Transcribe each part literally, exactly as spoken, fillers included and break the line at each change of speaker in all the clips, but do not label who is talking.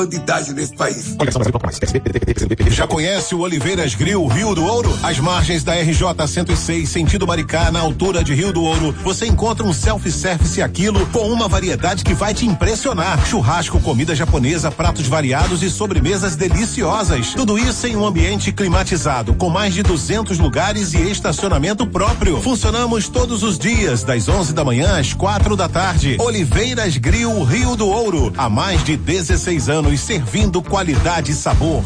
quantidade nesse país.
Já conhece o Oliveiras Grill Rio do Ouro? Às margens da R J cento e seis, sentido Maricá, na altura de Rio do Ouro, você encontra um self-service aquilo com uma variedade que vai te impressionar. Churrasco, comida japonesa, pratos variados e sobremesas deliciosas. Tudo isso em um ambiente climatizado, com mais de duzentos lugares e estacionamento próprio. Funcionamos todos os dias, das onze da manhã às quatro da tarde. Oliveiras Grill Rio do Ouro, há mais de dezesseis anos servindo qualidade e sabor.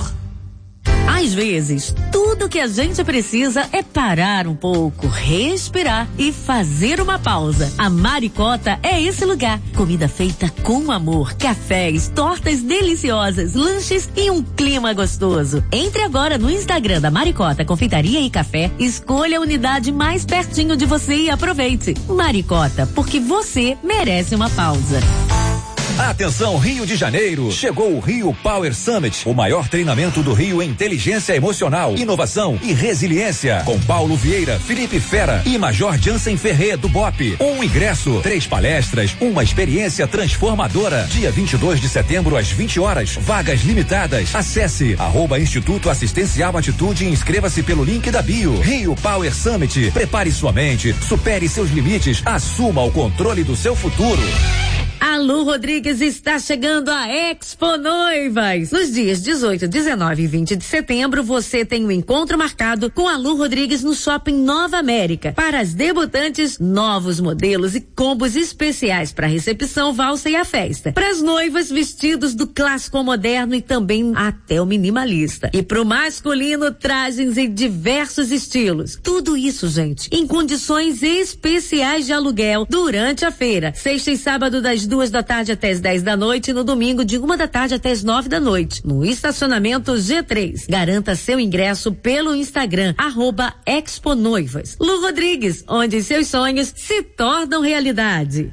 Às vezes, tudo que a gente precisa é parar um pouco, respirar e fazer uma pausa. A Maricota é esse lugar. Comida feita com amor, cafés, tortas deliciosas, lanches e um clima gostoso. Entre agora no Instagram da Maricota Confeitaria e Café, escolha a unidade mais pertinho de você e aproveite. Maricota, porque você merece uma pausa.
Atenção, Rio de Janeiro, chegou o Rio Power Summit, o maior treinamento do Rio em inteligência emocional, inovação e resiliência, com Paulo Vieira, Felipe Fera e Major Jansen Ferré do B O P. Um ingresso, três palestras, uma experiência transformadora. Dia vinte e dois de setembro às vinte horas, vagas limitadas. Acesse arroba Instituto Assistencial Atitude e inscreva-se pelo link da bio. Rio Power Summit, prepare sua mente, supere seus limites, assuma o controle do seu futuro.
A Lu Rodrigues está chegando a Expo Noivas. Nos dias dezoito, dezenove e vinte de setembro, você tem um encontro marcado com a Lu Rodrigues no Shopping Nova América. Para as debutantes, novos modelos e combos especiais para recepção, valsa e a festa. Para as noivas, vestidos do clássico ao moderno e também até o minimalista. E para o masculino, trajes em diversos estilos. Tudo isso, gente, em condições especiais de aluguel durante a feira. Sexta e sábado das duas da tarde até as dez da noite e no domingo de uma da tarde até as nove da noite, no estacionamento G três. Garanta seu ingresso pelo Instagram, arroba Expo Noivas. Lu Rodrigues, onde seus sonhos se tornam realidade.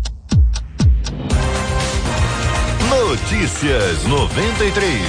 Notícias noventa e três.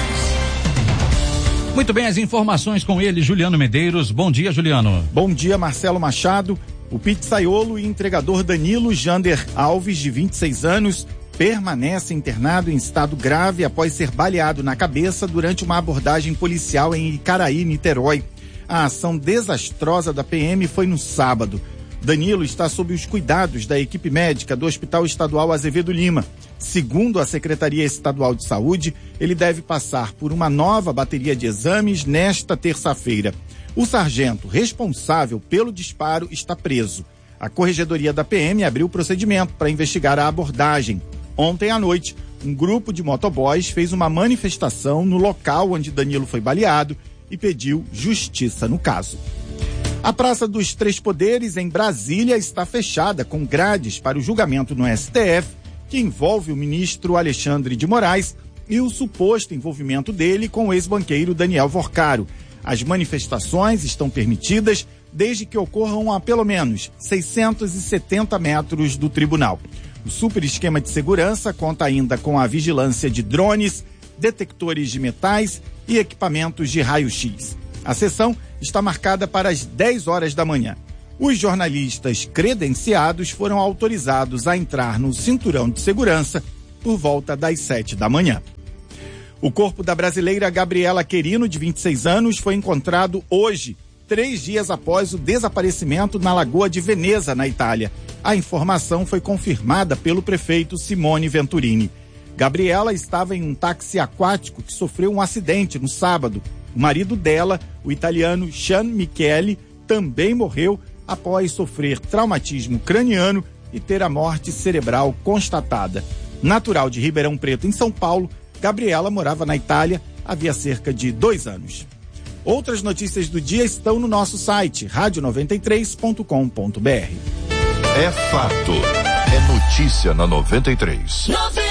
Muito bem, as informações com ele, Juliano Medeiros. Bom dia, Juliano.
Bom dia, Marcelo Machado. O pizzaiolo e entregador Danilo Jander Alves, de vinte e seis anos, permanece internado em estado grave após ser baleado na cabeça durante uma abordagem policial em Icaraí, Niterói. A ação desastrosa da P M foi no sábado. Danilo está sob os cuidados da equipe médica do Hospital Estadual Azevedo Lima. Segundo a Secretaria Estadual de Saúde, ele deve passar por uma nova bateria de exames nesta terça-feira. O sargento responsável pelo disparo está preso. A Corregedoria da P M abriu procedimento para investigar a abordagem. Ontem à noite, um grupo de motoboys fez uma manifestação no local onde Danilo foi baleado e pediu justiça no caso. A Praça dos Três Poderes, em Brasília, está fechada com grades para o julgamento no S T F, que envolve o ministro Alexandre de Moraes e o suposto envolvimento dele com o ex-banqueiro Daniel Vorcaro. As manifestações estão permitidas desde que ocorram a pelo menos seiscentos e setenta metros do tribunal. O super esquema de segurança conta ainda com a vigilância de drones, detectores de metais e equipamentos de raio-x. A sessão está marcada para as dez horas da manhã. Os jornalistas credenciados foram autorizados a entrar no cinturão de segurança por volta das sete da manhã. O corpo da brasileira Gabriela Querino, de vinte e seis anos, foi encontrado hoje, três dias após o desaparecimento na Lagoa de Veneza, na Itália. A informação foi confirmada pelo prefeito Simone Venturini. Gabriela estava em um táxi aquático que sofreu um acidente no sábado. O marido dela, o italiano Sean Michele, também morreu após sofrer traumatismo craniano e ter a morte cerebral constatada. Natural de Ribeirão Preto, em São Paulo, Gabriela morava na Itália havia cerca de dois anos. Outras notícias do dia estão no nosso site, rádio noventa e três ponto com ponto br.
É fato. É notícia na noventa e três.